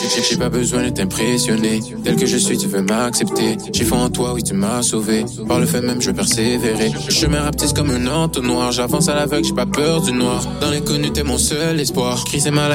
J'ai pas besoin de t'impressionner. Tel que je suis, tu veux m'accepter. J'ai foi en toi, oui, tu m'as sauvé. Par le fait même, je veux persévérer. Le chemin rapetisse comme un entonnoir. J'avance à l'aveugle, j'ai pas peur du noir. Dans l'inconnu, t'es mon seul espoir. Crise et maladie.